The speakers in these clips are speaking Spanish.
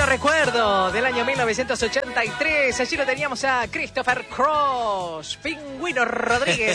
lindo recuerdo del año 1983. Allí lo teníamos a Christopher Cross, Pingüino Rodríguez.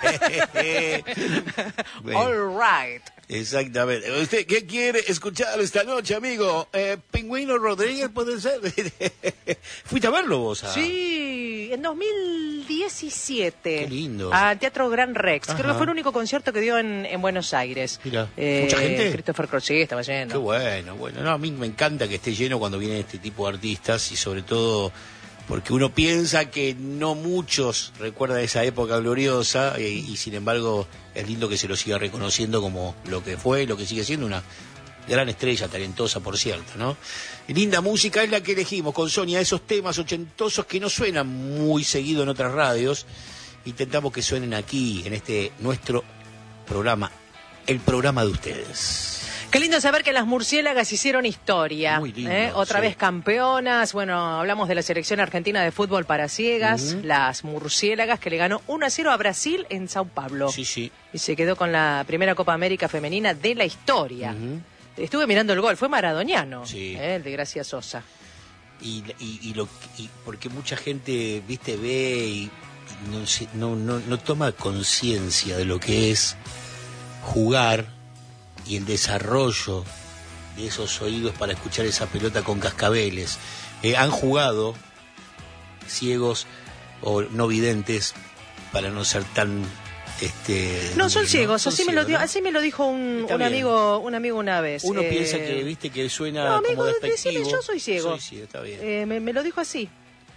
All right. Exactamente. ¿Usted qué quiere escuchar esta noche, amigo? ¿Pingüino Rodríguez puede ser? ¿Fuiste a verlo vos? Sí, en 2017. Qué lindo. Al Teatro Gran Rex. Ajá. Creo que fue el único concierto que dio en Buenos Aires. Mira, ¿mucha gente? Christopher Cross, sí, estaba lleno. Qué bueno. No, a mí me encanta que esté lleno cuando vienen este tipo de artistas y sobre todo porque uno piensa que no muchos recuerdan esa época gloriosa y sin embargo es lindo que se lo siga reconociendo como lo que fue, lo que sigue siendo una gran estrella, talentosa por cierto, ¿no? Y linda música es la que elegimos con Sonia, esos temas ochentosos que no suenan muy seguido en otras radios, intentamos que suenen aquí, en este nuestro programa, el programa de ustedes. Qué lindo saber que las murciélagas hicieron historia. Muy lindo, Otra sí. vez campeonas. Bueno, hablamos de la selección argentina de fútbol para ciegas. Las murciélagas que le ganó 1-0 a Brasil en Sao Paulo. Sí. Y se quedó con la primera Copa América femenina de la historia. Estuve mirando el gol, fue maradoniano, Sí. El de Gracia Sosa. Y porque mucha gente, viste, ve y no toma conciencia de lo que es jugar y el desarrollo de esos oídos para escuchar esa pelota con cascabeles. Han jugado ciegos o no videntes para no ser tan No, son ciegos, Son así ciegos, ¿no? me lo dijo un Está bien. amigo una vez. Uno piensa que, viste, que suena No, amigo, como despectivo. decime, yo soy ciego. Soy ciego, está bien. Me lo dijo así.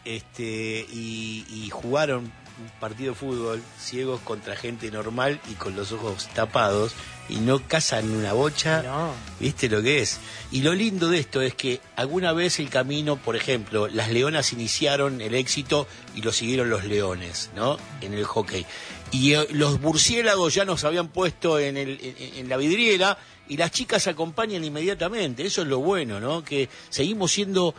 Y jugaron un partido de fútbol ciegos contra gente normal y con los ojos tapados y no cazan una bocha. No. ¿Viste lo que es? Y lo lindo de esto es que alguna vez el camino, por ejemplo, las leonas iniciaron el éxito y lo siguieron los leones, ¿no? En el hockey. Y los murciélagos ya nos habían puesto en la vidriera y las chicas acompañan inmediatamente. Eso es lo bueno, ¿no? Que seguimos siendo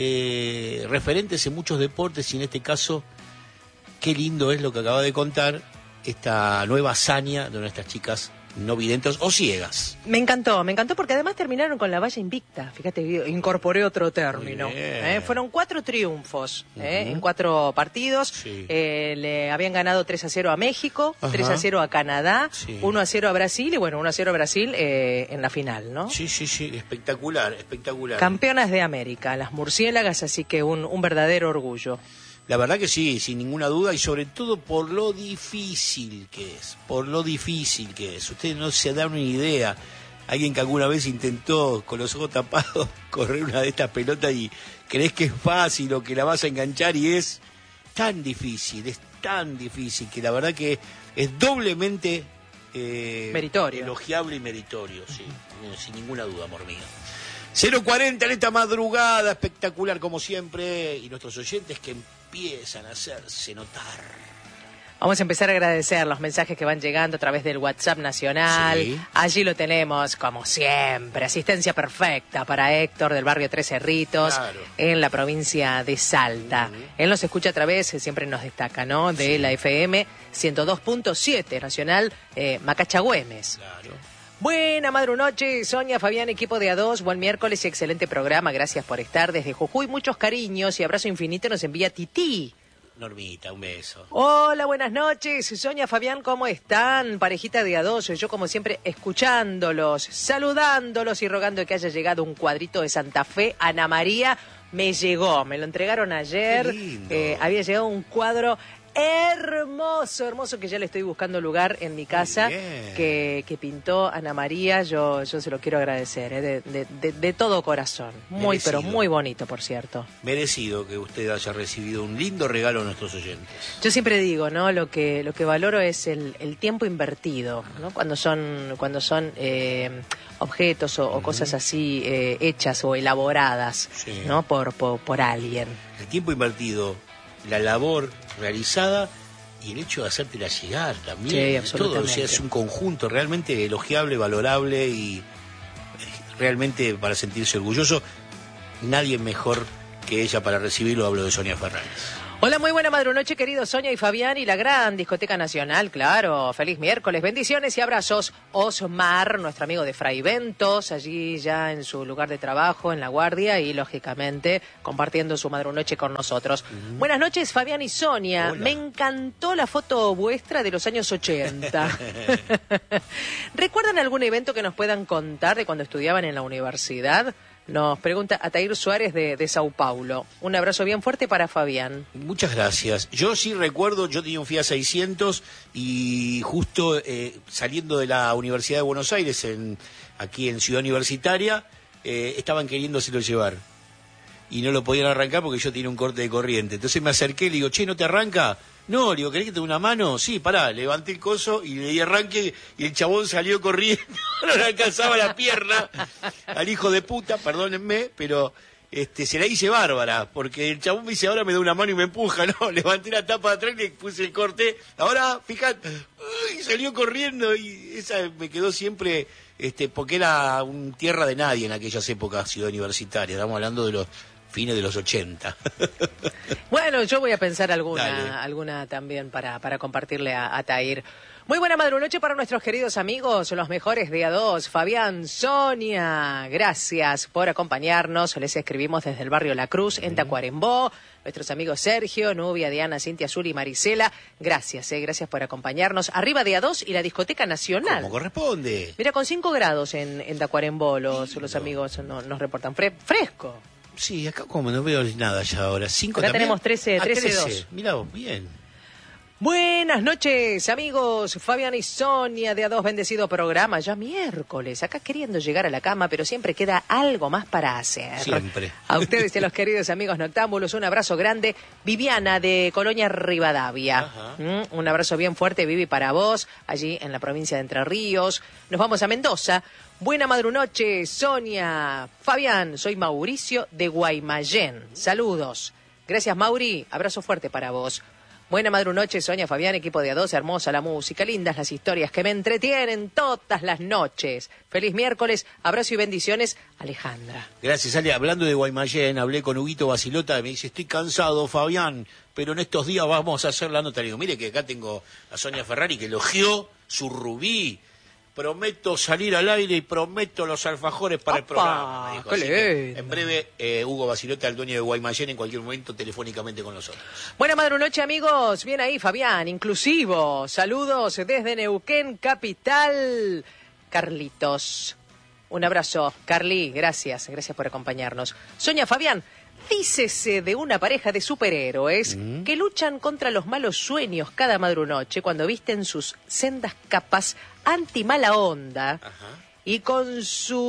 referentes en muchos deportes y en este caso, qué lindo es lo que acaba de contar esta nueva hazaña de nuestras chicas no videntes o ciegas. Me encantó porque además terminaron con la valla invicta. Fíjate, incorporé otro término. Muy bien. Fueron 4 triunfos en 4 partidos. Sí. Le habían ganado 3-0 a México, Ajá. 3-0 a Canadá, Sí. 1-0 a Brasil y bueno, 1-0 a Brasil en la final, ¿no? Sí, espectacular. Campeonas de América, las murciélagas, así que un verdadero orgullo. La verdad que sí, sin ninguna duda, y sobre todo por lo difícil que es, Ustedes no se dan una idea. Alguien que alguna vez intentó con los ojos tapados correr una de estas pelotas y crees que es fácil o que la vas a enganchar y es tan difícil que la verdad que es doblemente Meritorio. elogiable y meritorio, sí, sin ninguna duda, amor mío. 0:40 en esta madrugada espectacular como siempre y nuestros oyentes que empiezan a hacerse notar. Vamos a empezar a agradecer los mensajes que van llegando a través del WhatsApp nacional. Sí. Allí lo tenemos, como siempre, asistencia perfecta para Héctor del barrio Tres Cerritos, Claro. en la provincia de Salta. Él nos escucha a través, siempre nos destaca, ¿no? De la FM 102.7 Nacional Macacha Güemes. Claro. Buena madrunoche, Sonia, Fabián, equipo de A2, buen miércoles y excelente programa, gracias por estar desde Jujuy, muchos cariños y abrazo infinito nos envía Tití. Normita, un beso. Hola, buenas noches, Sonia, Fabián, ¿cómo están? Parejita de A2, yo como siempre escuchándolos, saludándolos y rogando que haya llegado un cuadrito de Santa Fe, Ana María, me llegó, me lo entregaron ayer, Qué lindo. había llegado un cuadro hermoso, que ya le estoy buscando lugar en mi casa, bien. que pintó Ana María, yo se lo quiero agradecer, de todo corazón, muy, Merecido. pero muy bonito, por cierto. Merecido que usted haya recibido un lindo regalo a nuestros oyentes. Yo siempre digo, ¿no? Lo que valoro es el tiempo invertido, ¿no? Cuando son objetos o cosas así hechas o elaboradas, Sí. ¿no? Por alguien. El tiempo invertido, la labor realizada y el hecho de hacértela llegar también. Sí, todo, absolutamente. o sea, es un conjunto realmente elogiable, valorable y realmente para sentirse orgulloso. Nadie mejor que ella para recibirlo, hablo de Sonia Fernández. Hola, muy buena madrunoche, queridos Sonia y Fabián y la gran Discoteca Nacional, claro. Feliz miércoles, bendiciones y abrazos. Osmar, nuestro amigo de Fraiventos, allí ya en su lugar de trabajo, en La Guardia y, lógicamente, compartiendo su madrunoche con nosotros. Buenas noches, Fabián y Sonia. Hola. Me encantó la foto vuestra de los años 80. ¿Recuerdan algún evento que nos puedan contar de cuando estudiaban en la universidad? Nos pregunta Atair Suárez de Sao Paulo. Un abrazo bien fuerte para Fabián. Muchas gracias. Yo sí recuerdo, yo tenía un Fiat 600 y justo saliendo de la Universidad de Buenos Aires, aquí en Ciudad Universitaria, estaban queriéndoselo llevar. Y no lo podían arrancar porque yo tenía un corte de corriente. Entonces me acerqué y le digo, che, ¿no te arranca? No, le digo, ¿querés que te dé una mano? Sí, pará, levanté el coso y le di arranque y el chabón salió corriendo, no le alcanzaba la pierna al hijo de puta, perdónenme, pero se la hice bárbara, porque el chabón me dice, ahora me da una mano y me empuja, no, levanté la tapa de atrás y le puse el corte, ahora, fíjate, y salió corriendo y esa me quedó siempre, porque era un tierra de nadie en aquellas épocas, Ciudad Universitaria, estamos hablando de los fines de los 80. Bueno, yo voy a pensar Dale. alguna también para compartirle a Tair. Muy buena madrunoche para nuestros queridos amigos, los mejores día 2, Fabián, Sonia. Gracias por acompañarnos. Les escribimos desde el barrio La Cruz, en Tacuarembó. Nuestros amigos Sergio, Nubia, Diana, Cintia, Azul y Marisela. Gracias, gracias por acompañarnos. Arriba día 2 y la Discoteca Nacional. Como corresponde. Mira, con 5 grados en Tacuarembó los amigos nos reportan. Fresco. Sí, acá como no veo nada ya ahora. 5 Acá también. tenemos 13-2. Mirá vos, bien. Buenas noches, amigos. Fabián y Sonia de A2, bendecido programa. Ya miércoles, acá queriendo llegar a la cama, pero siempre queda algo más para hacer. Siempre. A ustedes y a los queridos amigos noctámbulos, un abrazo grande. Viviana de Colonia Rivadavia. Ajá. Un abrazo bien fuerte, Vivi, para vos, allí en la provincia de Entre Ríos. Nos vamos a Mendoza. Buena madrunoche, Sonia. Fabián, soy Mauricio de Guaymallén. Saludos. Gracias, Mauri. Abrazo fuerte para vos. Buena madrunoche, Sonia, Fabián, equipo de A2, hermosa la música, lindas las historias que me entretienen todas las noches. Feliz miércoles, abrazo y bendiciones, Alejandra. Gracias, Ale. Hablando de Guaymallén, hablé con Huguito Basilota, me dice, estoy cansado, Fabián, pero en estos días vamos a hacer la nota. Le digo, mire que acá tengo a Sonia Ferrari que elogió su rubí. Prometo salir al aire y prometo los alfajores para el programa. Dijo. ¡Qué Así que, lindo! en breve, Hugo Basilota, el dueño de Guaymallén, en cualquier momento telefónicamente con nosotros. Buena madrunoche, amigos. Bien ahí, Fabián, inclusivo. Saludos desde Neuquén, capital. Carlitos. Un abrazo, Carly. Gracias por acompañarnos. Sonia, Fabián, dícese de una pareja de superhéroes que luchan contra los malos sueños cada madrunoche cuando visten sus sendas capas anti-mala onda. Ajá. Y con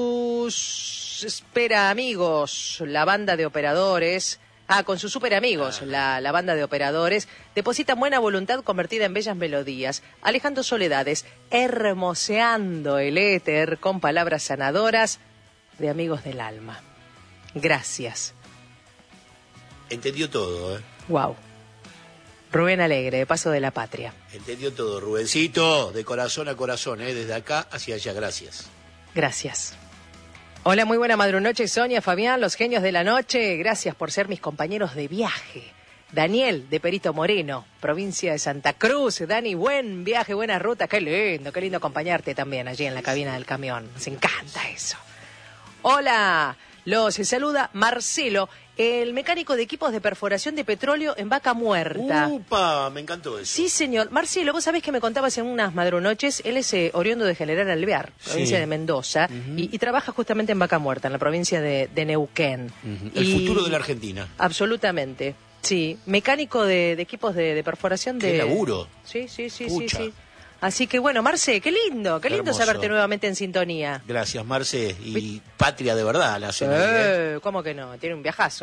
sus amigos, la banda de operadores, con sus super amigos, la banda de operadores, depositan buena voluntad convertida en bellas melodías, alejando soledades, hermoseando el éter con palabras sanadoras de amigos del alma. Gracias. Entendió todo, ¿eh? Wow. Rubén Alegre, de Paso de la Patria. Entendió todo, Rubencito, de corazón a corazón, desde acá hacia allá, gracias. Gracias. Hola, muy buena madrunoche, Sonia, Fabián, los genios de la noche. Gracias por ser mis compañeros de viaje. Daniel, de Perito Moreno, provincia de Santa Cruz. Dani, buen viaje, buena ruta. Qué lindo acompañarte también allí en la cabina del camión. Nos encanta eso. Hola, los saluda Marcelo, el mecánico de equipos de perforación de petróleo en Vaca Muerta. ¡Upa! Me encantó eso. Sí, señor. Marcelo, vos sabés que me contabas en unas madrunoches, él es oriundo de General Alvear, provincia de Mendoza, y trabaja justamente en Vaca Muerta, en la provincia de Neuquén. El futuro de la Argentina. Absolutamente, sí. Mecánico de equipos de perforación de... ¡Qué laburo! Sí. Pucha. Sí. Así que bueno, Marce, qué lindo Hermoso. saberte nuevamente en sintonía. Gracias, Marce. Y patria de verdad la cena. ¿Cómo que no? Tiene un viajazo.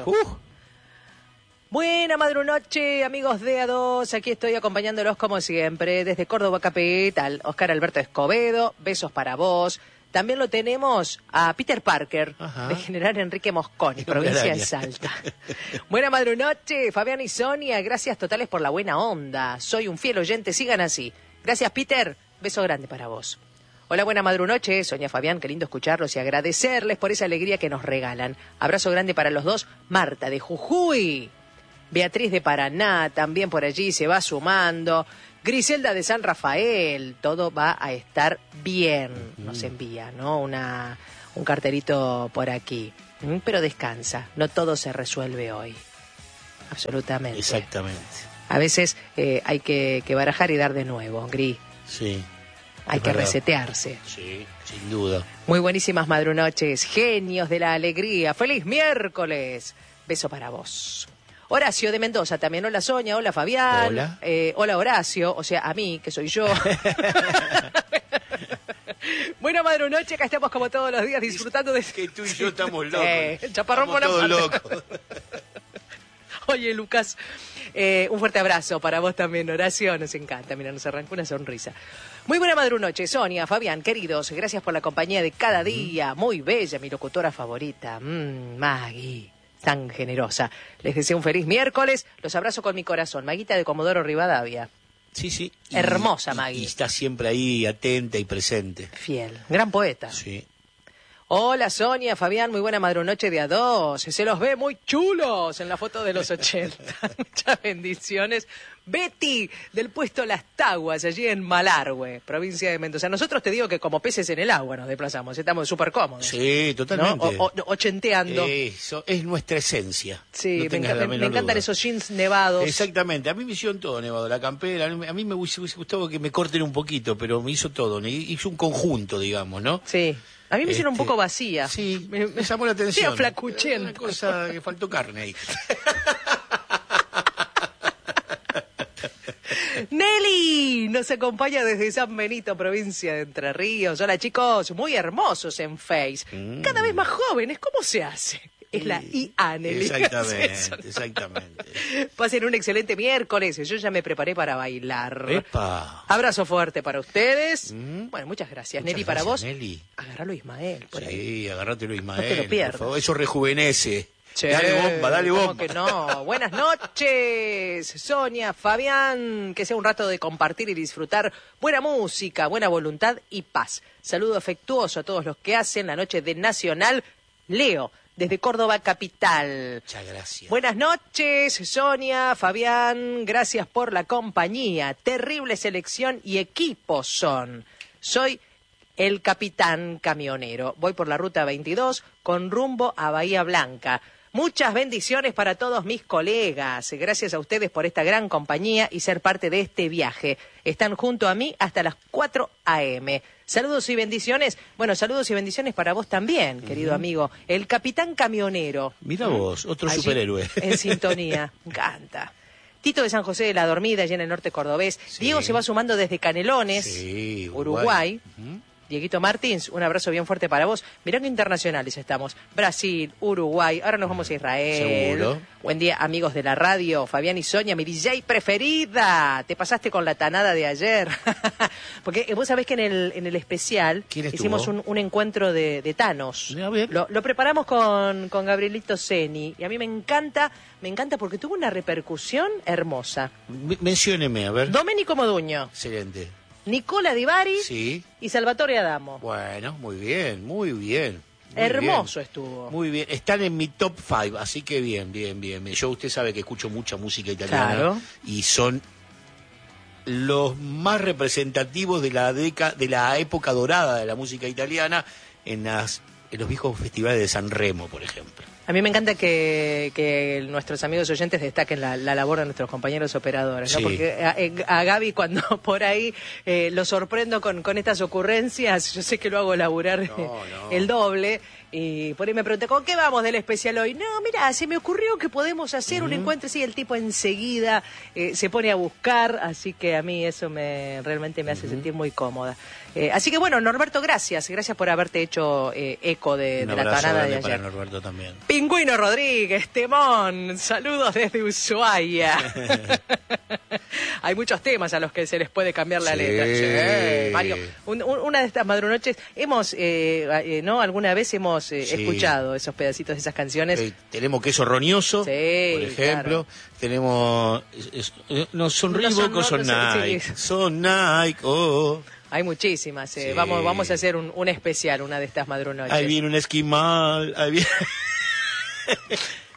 Buena madrunoche, amigos de A2. Aquí estoy acompañándolos como siempre desde Córdoba capital. Oscar Alberto Escobedo, besos para vos. También lo tenemos a Peter Parker, Ajá. de General Enrique Mosconi, provincia de Salta. Buena madrunoche, Fabián y Sonia. Gracias totales por la buena onda. Soy un fiel oyente, sigan así. Gracias, Peter. Beso grande para vos. Hola, buena madrunoche, Sonia, Fabián, qué lindo escucharlos y agradecerles por esa alegría que nos regalan. Abrazo grande para los dos. Marta, de Jujuy. Beatriz de Paraná también por allí se va sumando. Griselda de San Rafael, todo va a estar bien, nos envía, ¿no? Un cartelito por aquí. Pero descansa, no todo se resuelve hoy. Absolutamente. Exactamente. A veces hay que barajar y dar de nuevo, Gris. Sí. Hay que resetearse. Sí, sin duda. Muy buenísimas madrunoches, genios de la alegría. ¡Feliz miércoles! Beso para vos. Horacio de Mendoza también. Hola Sonia, hola Fabián. Hola. Hola Horacio, o sea, a mí, que soy yo. Buena madrunoche, acá estamos como todos los días disfrutando de... Que tú y yo estamos locos. Chaparrón por todos la locos. Oye, Lucas, un fuerte abrazo para vos también, Horacio. Nos encanta, mira, nos arrancó una sonrisa. Muy buena madrunoche, Sonia, Fabián, queridos. Gracias por la compañía de cada día. Muy bella, mi locutora favorita. Maggie, tan generosa. Les deseo un feliz miércoles. Los abrazo con mi corazón. Maguita de Comodoro Rivadavia. Sí, sí. Hermosa, Maggie. Y está siempre ahí, atenta y presente. Fiel. Gran poeta. Sí. Hola Sonia, Fabián, muy buena madrunoche de A2. Se los ve muy chulos en la foto de los 80. Muchas bendiciones. Betty, del puesto Las Taguas, allí en Malargüe, provincia de Mendoza. Nosotros te digo que como peces en el agua nos desplazamos, estamos súper cómodos. Sí, totalmente. ¿No? Ochenteando. Eso es nuestra esencia. Sí, no me encantan esos jeans nevados. Exactamente, a mí me hicieron todo nevado, la campera, a mí me hubiese gustado que me corten un poquito, pero me hizo todo, hizo un conjunto, digamos, ¿no? Sí. A mí me hicieron un poco vacía. Sí, me llamó la atención. Sí, flacuchento. Una cosa que faltó carne ahí. Nelly nos acompaña desde San Benito, provincia de Entre Ríos. Hola chicos, muy hermosos en Face. Cada vez más jóvenes, ¿cómo se hace? Es la IA, Nelly. Exactamente. Pasen un excelente miércoles. Yo ya me preparé para bailar. ¡Epa! Abrazo fuerte para ustedes. Bueno, muchas gracias. Muchas Nelly, gracias, para vos. Nelly. Agárralo, Ismael. Por ahí. Sí, agárratelo, Ismael. No te lo pierdas. Por favor, eso rejuvenece. Che, dale bomba, dale bomba. ¿Cómo que no? Buenas noches, Sonia, Fabián, que sea un rato de compartir y disfrutar buena música, buena voluntad y paz. Saludo afectuoso a todos los que hacen la noche de Nacional. Leo, desde Córdoba capital. Muchas gracias. Buenas noches, Sonia, Fabián, gracias por la compañía. Terrible selección y equipo son. Soy el capitán camionero. Voy por la ruta 22 con rumbo a Bahía Blanca. Muchas bendiciones para todos mis colegas. Gracias a ustedes por esta gran compañía y ser parte de este viaje. Están junto a mí hasta las 4 a.m. Saludos y bendiciones. Bueno, saludos y bendiciones para vos también, querido amigo. El capitán camionero. Mira vos, otro allí, superhéroe. En sintonía. Me encanta. Tito de San José de la Dormida, allá en el norte cordobés. Sí. Diego se va sumando desde Canelones, Sí, Uruguay. Dieguito Martins, un abrazo bien fuerte para vos. Mirá que internacionales estamos. Brasil, Uruguay, ahora nos vamos a Israel. Seguro. Buen día, amigos de la radio. Fabián y Sonia, mi DJ preferida. Te pasaste con la tanada de ayer. Porque vos sabés que en el especial hicimos un encuentro de Thanos. A ver. Lo preparamos con Gabrielito Ceni. Y a mí me encanta porque tuvo una repercusión hermosa. Mencióneme, a ver. Domenico Moduño, Excelente. Nicola Di Bari Sí. y Salvatore Adamo. Bueno, muy bien, muy bien. Muy Hermoso bien. estuvo. Muy bien, están en mi top 5, así que bien. Yo, usted sabe que escucho mucha música italiana. Claro. Y son los más representativos de la época dorada de la música italiana en los viejos festivales de San Remo, por ejemplo. A mí me encanta que nuestros amigos oyentes destaquen la labor de nuestros compañeros operadores, ¿no? Sí. Porque a Gaby, cuando por ahí lo sorprendo con estas ocurrencias, yo sé que lo hago laburar el doble. Y por ahí me pregunta, ¿con qué vamos del especial hoy? No, mira, se me ocurrió que podemos hacer un encuentro. Sí, el tipo enseguida se pone a buscar, así que a mí eso realmente me hace sentir muy cómoda. Así que bueno, Norberto, gracias por haberte hecho eco de la tanada de ayer. Para Norberto también. Pingüino Rodríguez, Temón, saludos desde Ushuaia. Hay muchos temas a los que se les puede cambiar la letra. Sí, Mario, una de estas madrunoches hemos, alguna vez hemos escuchado esos pedacitos de esas canciones. Tenemos Queso Roñoso, por ejemplo. Claro. Tenemos, no son Reebok o son Nike. Sí. Son Nike, Hay muchísimas. Sí. Vamos a hacer un especial una de estas madrunoches. Ahí viene un esquimal. Ahí viene...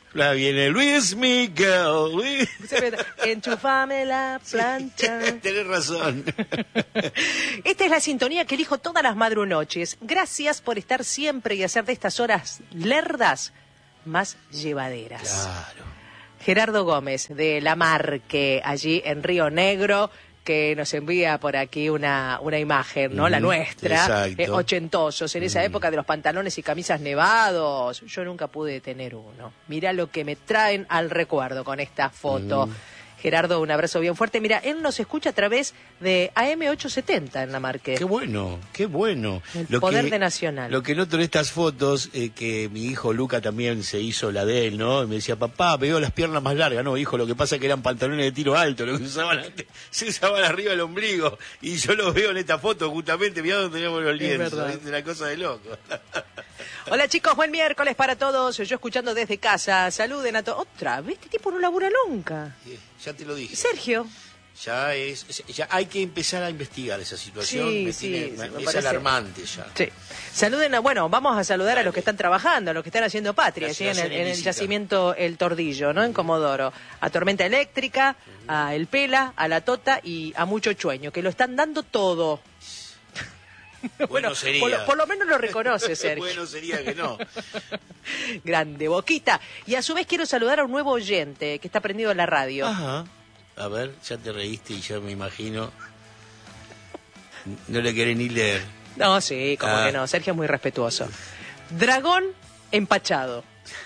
La viene Luis Miguel. Enchufame la plancha. Sí, tenés razón. Esta es la sintonía que elijo todas las madrunoches. Gracias por estar siempre y hacer de estas horas lerdas más llevaderas. Claro. Gerardo Gómez, de La Marque, allí en Río Negro, que nos envía por aquí una imagen, ¿no? La nuestra, ochentosos, en esa época de los pantalones y camisas nevados. Yo nunca pude tener uno. Mirá lo que me traen al recuerdo con esta foto. Gerardo, un abrazo bien fuerte. Mira, él nos escucha a través de AM870 en La Marque. Qué bueno, qué bueno. El poder de Nacional. Lo que noto en estas fotos, que mi hijo Luca también se hizo la de él, ¿no? Y me decía, papá, veo las piernas más largas. No, hijo, lo que pasa es que eran pantalones de tiro alto, lo que se usaban arriba del ombligo. Y yo los veo en esta foto justamente, mirá donde teníamos los lienzos. Es una cosa de loco. Hola chicos, buen miércoles para todos. Yo escuchando desde casa. Saluden a todos. Otra vez, este tipo no labura nunca. Ya te lo dije. Sergio. Ya hay que empezar a investigar esa situación. Es alarmante ya. Sí. Saluden vamos a saludar a los que están trabajando, a los que están haciendo patria, ¿sí? en el yacimiento El Tordillo, ¿no? En Comodoro. A Tormenta Eléctrica, a El Pela, a La Tota y a Mucho Chueño, que lo están dando todo. Bueno, sería. Por lo menos lo reconoce, Sergio. Bueno sería que no. Grande, Boquita. Y a su vez quiero saludar a un nuevo oyente que está prendido en la radio. Ajá. A ver, ya te reíste y ya me imagino. No le querés ni leer. No, sí, como que no. Sergio es muy respetuoso. Dragón empachado.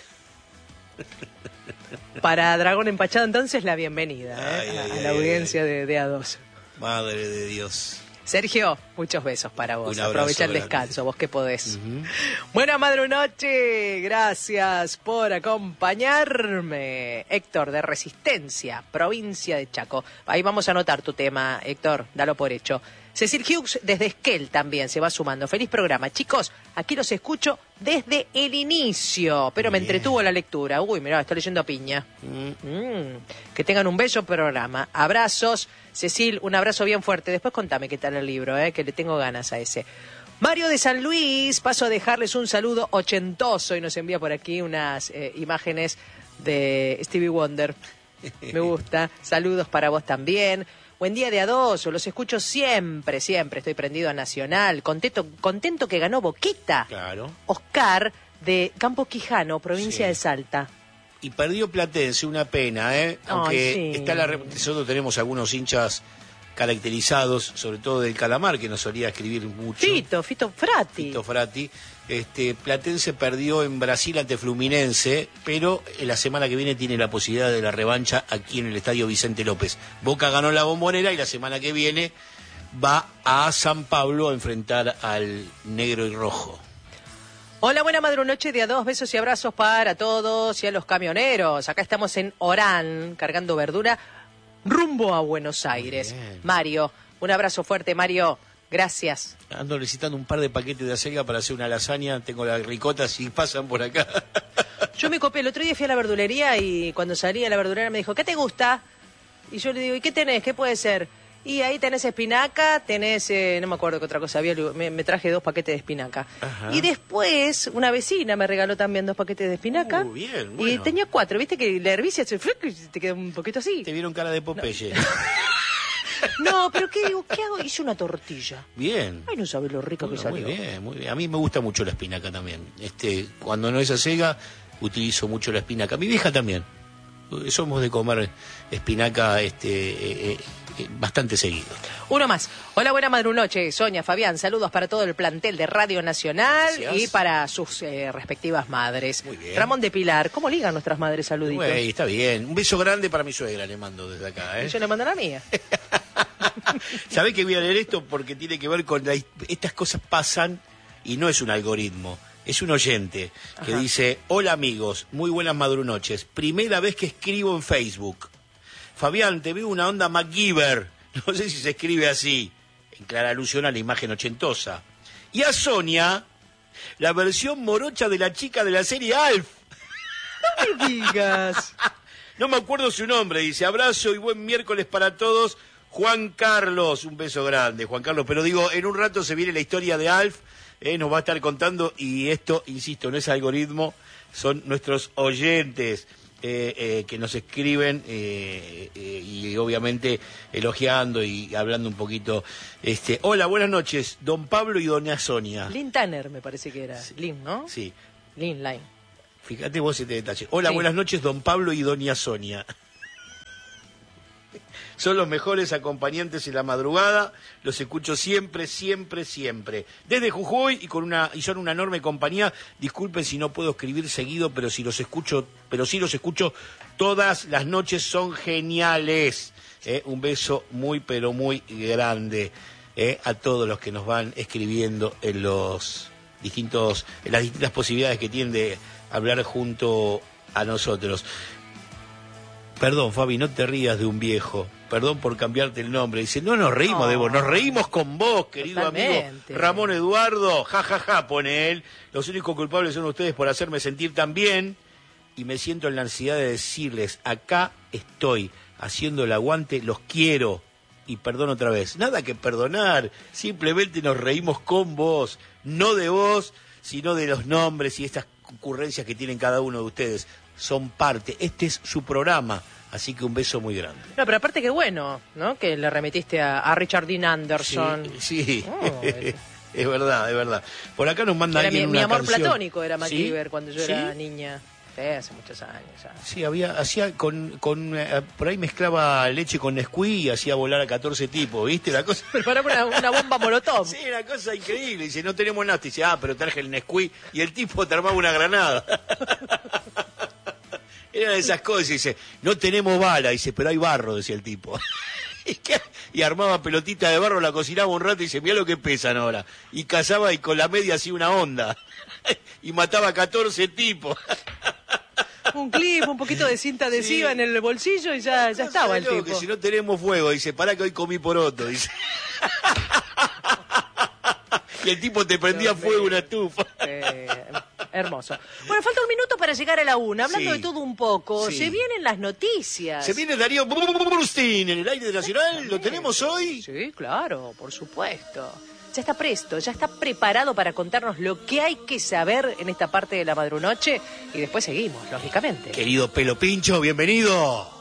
Para Dragón empachado, entonces, la bienvenida a la audiencia de A2. Madre de Dios. Sergio, muchos besos para vos. Aprovecha el descanso, vos que podés. Buena madrunoche, gracias por acompañarme. Héctor, de Resistencia, provincia de Chaco. Ahí vamos a anotar tu tema, Héctor, dalo por hecho. Cecil Hughes, desde Esquel también se va sumando. Feliz programa. Chicos, aquí los escucho desde el inicio, pero me entretuvo la lectura. Uy, mirá, estoy leyendo a piña. Que tengan un bello programa. Abrazos. Cecil, un abrazo bien fuerte. Después contame qué tal el libro, que le tengo ganas a ese. Mario de San Luis, paso a dejarles un saludo ochentoso y nos envía por aquí unas imágenes de Stevie Wonder. Me gusta. Saludos para vos también. Buen día de A2, los escucho siempre, estoy prendido a Nacional, contento que ganó Boquita. Claro. Oscar, de Campo Quijano, provincia de Salta. Y perdió Platense, una pena, aunque nosotros tenemos algunos hinchas caracterizados, sobre todo del Calamar, que nos solía escribir mucho. Fito Frati. Platense perdió en Brasil ante Fluminense, pero la semana que viene tiene la posibilidad de la revancha aquí en el Estadio Vicente López. Boca ganó la Bombonera y la semana que viene va a San Pablo a enfrentar al negro y rojo. Hola, buena madrunoche de A2, besos y abrazos para todos y a los camioneros. Acá estamos en Orán, cargando verdura, rumbo a Buenos Aires. Mario, un abrazo fuerte, Mario. Gracias. Ando necesitando un par de paquetes de acelga para hacer una lasaña. Tengo las ricotas si pasan por acá. Yo me copié. El otro día fui a la verdulería y cuando salí a la verdulera me dijo, ¿qué te gusta? Y yo le digo, ¿y qué tenés? ¿Qué puede ser? Y ahí tenés espinaca, tenés, no me acuerdo qué otra cosa había, me traje 2 paquetes de espinaca. Ajá. Y después una vecina me regaló también 2 paquetes de espinaca. Bien, bueno. Y tenía 4, viste que la hervicia te queda un poquito así. Te vieron cara de Popeye. No, pero ¿qué digo? ¿Qué hago? Hice una tortilla. Bien. Ay, no sabes lo rico que salió. Muy bien, muy bien. A mí me gusta mucho la espinaca también. Cuando no es acelga, utilizo mucho la espinaca. Mi vieja también. Somos de comer espinaca bastante seguido. Uno más. Hola, buena madrunoche. Sonia, Fabián, saludos para todo el plantel de Radio Nacional. Gracias. Y para sus respectivas madres. Muy bien. Ramón de Pilar, ¿cómo ligan nuestras madres? Saluditos. Güey, está bien. Un beso grande para mi suegra, le mando desde acá. Yo le mando a la mía. ¿Sabés que voy a leer esto? Porque tiene que ver con estas cosas pasan y no es un algoritmo. Es un oyente que dice, hola amigos, muy buenas madrunoches. Primera vez que escribo en Facebook. Fabián, te veo una onda MacGyver. No sé si se escribe así. En clara alusión a la imagen ochentosa. Y a Sonia, la versión morocha de la chica de la serie Alf. No me digas. No me acuerdo su nombre. Dice, abrazo y buen miércoles para todos. Juan Carlos, un beso grande, Juan Carlos. Pero digo, en un rato se viene la historia de Alf. Nos va a estar contando, y esto, insisto, no es algoritmo, son nuestros oyentes que nos escriben y obviamente elogiando y hablando un poquito. Hola, buenas noches, don Pablo y doña Sonia. Lynn Tanner me parece que era. Sí. Lynn, ¿no? Sí. Lynn. Fíjate vos este detalle. Hola, sí. Buenas noches, don Pablo y doña Sonia. Son los mejores acompañantes en la madrugada, los escucho siempre, siempre, siempre. Desde Jujuy y son una enorme compañía. Disculpen si no puedo escribir seguido, pero sí los escucho todas las noches, son geniales. Un beso muy, pero muy grande a todos los que nos van escribiendo en las distintas posibilidades que tienen de hablar junto a nosotros. Perdón, Fabi, no te rías de un viejo. Perdón por cambiarte el nombre. Dice, no nos reímos de vos, nos reímos con vos, querido totalmente. Amigo Ramón Eduardo. Ja, ja, ja, pone él. Los únicos culpables son ustedes por hacerme sentir tan bien. Y me siento en la ansiedad de decirles, acá estoy, haciendo el aguante, los quiero. Y perdón otra vez. Nada que perdonar, simplemente nos reímos con vos. No de vos, sino de los nombres y estas ocurrencias que tienen cada uno de ustedes. Son parte, este es su programa, así que un beso muy grande. No, pero aparte que bueno, ¿no? Que le remitiste a Richard Dean Anderson. Sí. Es verdad. Por acá nos manda alguien mi una amor canción. Platónico era ¿Sí? MacGyver cuando yo era niña. Sí, hace muchos años ya. Sí, hacía por ahí mezclaba leche con Nesquik y hacía volar a 14 tipos, ¿viste? La cosa. Preparaba una bomba molotov. Sí, una cosa increíble. Dice, no tenemos nada. Dice, pero traje el Nesquik y el tipo te armaba una granada. Era de esas cosas, dice, no tenemos bala, dice, pero hay barro, decía el tipo. Y armaba pelotita de barro, la cocinaba un rato y dice, mirá lo que pesan ahora. Y cazaba y con la media hacía una onda. Y mataba a 14 tipos. Un clip, un poquito de cinta adhesiva en el bolsillo y ya estaba el tipo. Que si no tenemos fuego, dice, pará que hoy comí poroto, dice. Y el tipo te prendía fuego una estufa. Hermoso. Bueno, falta un minuto para llegar a la 1. Hablando de todo un poco, sí. Se vienen las noticias. Se viene Darío Burstein en el aire nacional. ¿Lo tenemos hoy? Sí, claro, por supuesto. Ya está presto, ya está preparado para contarnos lo que hay que saber en esta parte de la madrunoche y después seguimos, lógicamente. Querido Pelo Pincho, bienvenido.